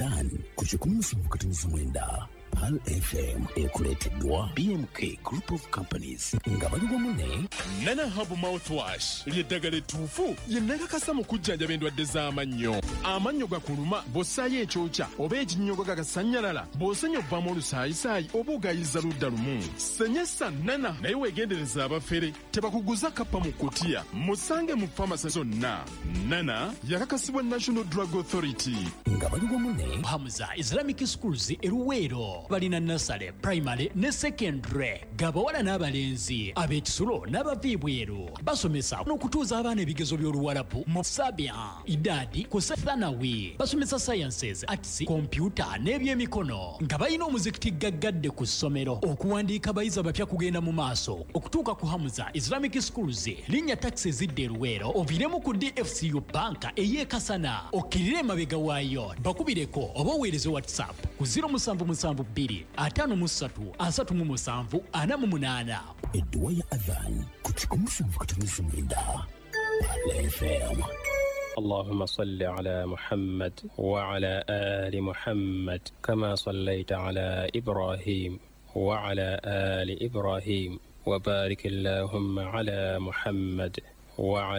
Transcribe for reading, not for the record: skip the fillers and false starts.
Adhan kuchukua mkatanizi mwenda Pal FM ekuleteddwa BMK Group of Companies nga bali wamunne Nana Hub Mouthwash lyeddagala ettuufu yennakakasa mu kujjanja endwadde z'amannyo. Amannyo gakuluma bw'ossaayo ekyokya oba ekinnyogo gagasanyalala bw'osenya obvamu olusaayisaayi oba ogayiza ludda lumu. Senyesa Nana naye weegendereza abafere tebakuguza kappa mu kkutiya. Musange mu famasi zonna. Nana yakakasibwa National Drug Authority. nga bali wamunne Hamza Islamic Schools eruweero balina nursery, primary ne secondary gabawala n'abalenzi ab'ekisulo n'abaviibweru basomesa n'okutuuza abaana ebigezo by'oluwalabu mu Sabia idadi ku Thanawi basomesa sciences, arts, computer n'ebyemikono nga balina omuzikiti gaggadde ku ssomero okuwandiika abayizi abapya kugenda mu maaso okutuuka ku Hamza Islamic Schools linnya taxi zidde eruweero oviremu ku DFCU banka ey'ekasana okkirire emabega waayo bakubireko oba oweereze WhatsApp ku 0772 edduwa ya Adhan kuchukua mkatanizi mwenda Pal FM. اللهم صل على محمد وعلى آل محمد كما صليت على إبراهيم وعلى آل إبراهيم وبارك اللهم على محمد وعلى